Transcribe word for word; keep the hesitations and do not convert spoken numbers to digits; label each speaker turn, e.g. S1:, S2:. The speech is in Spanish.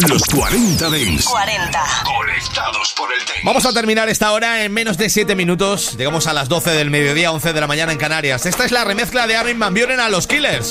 S1: Los cuarenta Dance.
S2: cuarenta.
S1: Conectados por el Dance.
S3: Vamos a terminar esta hora en menos de siete minutos. Llegamos a las doce del mediodía, once de la mañana en Canarias. Esta es la remezcla de Armin van Buuren a Los Killers.